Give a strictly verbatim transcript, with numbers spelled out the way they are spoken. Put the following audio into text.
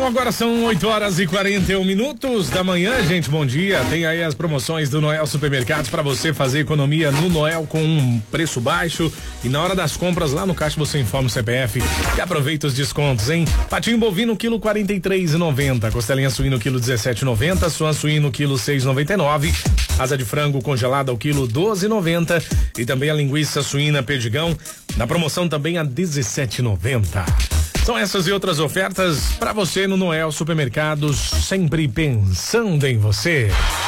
Bom, agora são oito horas e quarenta e um minutos da manhã, gente. Bom dia. Tem aí as promoções do Noel Supermercados para você fazer economia no Noel com um preço baixo. E na hora das compras lá no caixa você informa o C P F e aproveita os descontos, hein? Patinho bovino quilo quarenta e três reais e noventa, costelinha suíno quilo dezessete reais e noventa, suan suíno quilo seis reais e noventa e nove, asa de frango congelada ao quilo doze reais e noventa e também a linguiça suína perdigão na promoção também a dezessete reais e noventa. São essas e outras ofertas para você no Noel Supermercados, sempre pensando em você.